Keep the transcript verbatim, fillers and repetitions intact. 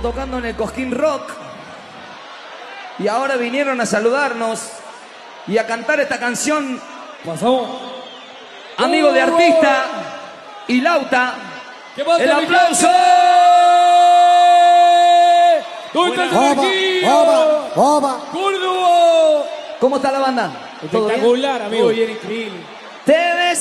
tocando en el Cosquín Rock. Y ahora vinieron a saludarnos y a cantar esta canción. Pasó. Amigo de artista y Lauta. ¡El aplauso! ¿Dónde está el energía? ¡Córdoba! ¿Cómo está la banda? ¿Todo bien? Espectacular, amigo. Muy bien, increíble. Te ves